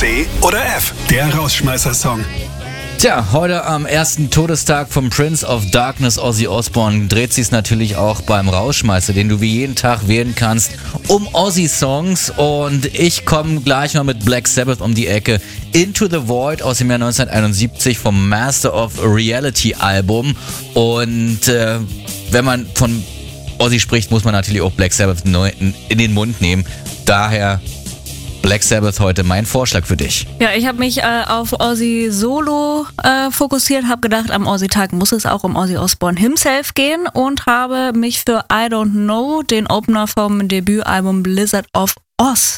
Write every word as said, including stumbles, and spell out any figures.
C oder F, der Rausschmeißer-Song. Tja, heute am ersten Todestag vom Prince of Darkness, Ozzy Osbourne, dreht sich's natürlich auch beim Rausschmeißer, den du wie jeden Tag wählen kannst, um Ozzy-Songs. Und ich komme gleich mal mit Black Sabbath um die Ecke. Into the Void aus dem Jahr neunzehnhunderteinundsiebzig vom Master of Reality Album. Und äh, wenn man von Ozzy spricht, muss man natürlich auch Black Sabbath in den Mund nehmen. Daher Black Sabbath heute mein Vorschlag für dich. Ja, ich habe mich äh, auf Ozzy Solo äh, fokussiert, habe gedacht, am Ozzy-Tag muss es auch um Ozzy Osbourne himself gehen und habe mich für I Don't Know, den Opener vom Debütalbum Blizzard of Oz,